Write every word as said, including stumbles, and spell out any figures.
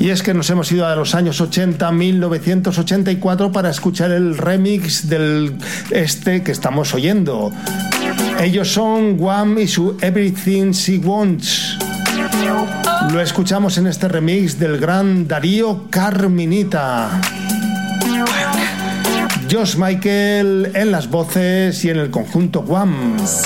Y es que nos hemos ido a los años ochenta, mil novecientos ochenta y cuatro, para escuchar el remix del este que estamos oyendo. Ellos son Wham y su Everything She Wants. Lo escuchamos en este remix del gran Darío Carminita. Josh Michael en las voces y en el conjunto Wham.